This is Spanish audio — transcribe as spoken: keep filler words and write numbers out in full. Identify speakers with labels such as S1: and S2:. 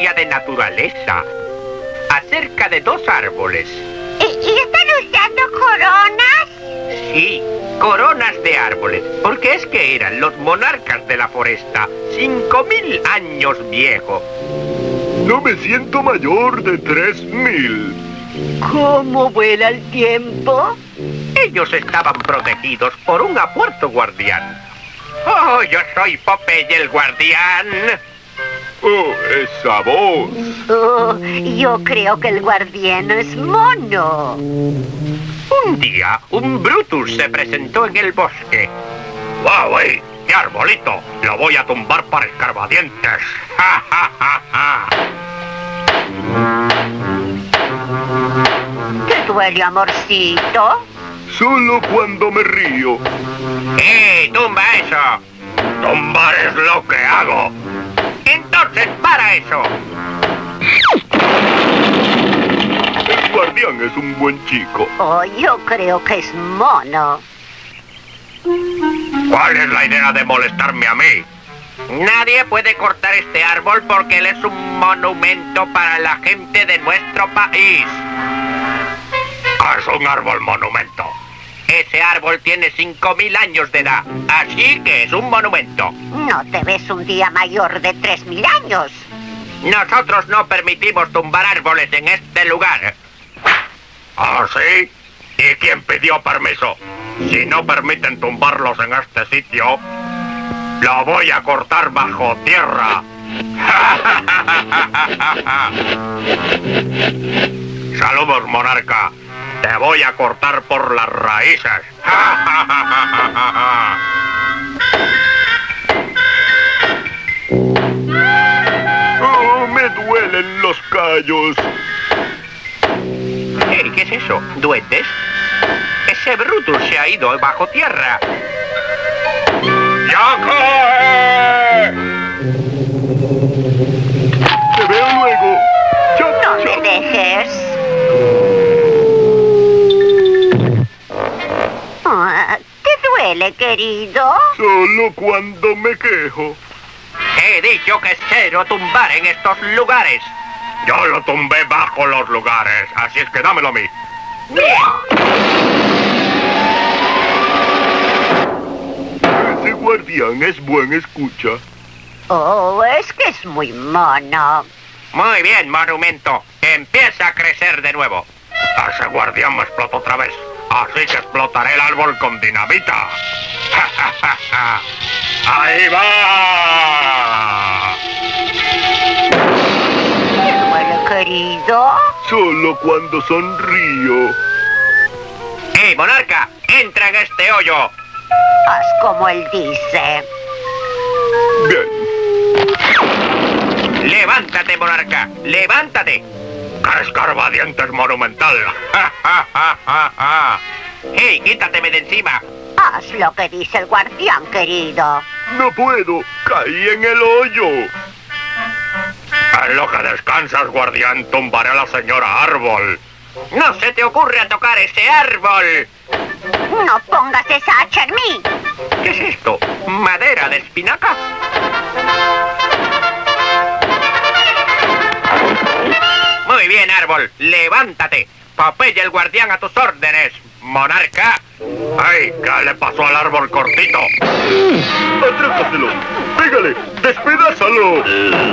S1: historia de naturaleza acerca de dos árboles.
S2: ¿Y, y están usando coronas?
S1: Sí, coronas de árboles, porque es que eran los monarcas de la foresta, cinco mil años viejos.
S3: No me siento mayor de tres mil.
S4: ¿Cómo vuela el tiempo?
S1: Ellos estaban protegidos por un apuerto guardián. ¡Oh, yo soy Popeye el guardián!
S3: ¡Oh, esa voz!
S2: Oh, yo creo que el guardián es mono.
S1: Un día, un Brutus se presentó en el bosque. ¡Wow, ey! ¡Qué arbolito! ¡Lo voy a tumbar para escarbadientes! ¡Ja, ja, ja, ja!
S2: ¿Te duele, amorcito?
S3: Solo cuando me río.
S1: ¡Eh! ¡Tumba eso! ¡Tumbar es lo que hago! ¡Entonces para eso!
S3: El guardián es un buen chico.
S2: Oh, yo creo que es mono.
S1: ¿Cuál es la idea de molestarme a mí? Nadie puede cortar este árbol porque él es un monumento para la gente de nuestro país. Es un árbol monumento. Ese árbol tiene cinco mil años de edad, así que es un monumento.
S2: No te ves un día mayor de tres mil años.
S1: Nosotros no permitimos tumbar árboles en este lugar. ¿Ah, sí? ¿Y quién pidió permiso? Si no permiten tumbarlos en este sitio, lo voy a cortar bajo tierra. Saludos, monarca. Te voy a cortar por las raíces.
S3: ¡Oh, me duelen los callos!
S1: Hey, ¿qué es eso? ¿Duendes? Ese Brutus se ha ido bajo tierra. ¡Ya cae!
S3: ¡Te veo luego! ¡Chao,
S2: No
S3: chao!
S2: me dejes. Ah, ¿te duele, querido?
S3: Solo cuando me quejo.
S1: He dicho que es cero tumbar en estos lugares. Yo lo tumbé bajo los lugares, así es que dámelo a mí.
S3: Ese guardián es buen escucha.
S2: Oh, es que es muy mono.
S1: Muy bien, monumento. Empieza a crecer de nuevo. Ese guardián me explotó otra vez. Así que explotaré el árbol con dinamita. ¡Ahí va!
S2: ¿Te duele, querido?
S3: Solo cuando sonrío.
S1: ¡Hey, monarca! ¡Entra en este hoyo!
S2: Haz como él dice.
S3: Bien.
S1: ¡Levántate, monarca! ¡Levántate! ¡Escarbadientes monumental! ¡Hey, quítateme de encima!
S2: Haz lo que dice el guardián, querido.
S3: No puedo. Caí en el hoyo.
S1: En lo que descansas, guardián, tumbaré a la señora árbol. ¡No se te ocurre tocar ese árbol!
S2: No pongas esa hacha en mí.
S1: ¿Qué es esto? ¿Madera de espinaca? Muy bien, árbol. Levántate. Popeye el guardián a tus órdenes, monarca. ¡Ay! ¿Qué le pasó al árbol cortito?
S3: Atrápaselo. Pégale. Despedázalo.